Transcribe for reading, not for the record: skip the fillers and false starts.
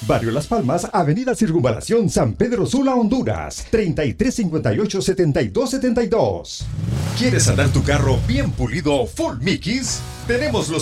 Barrio Las Palmas, Avenida Circunvalación San Pedro Sula, Honduras, 3358-7272. ¿Quieres andar tu carro bien pulido full Mickeys? Tenemos los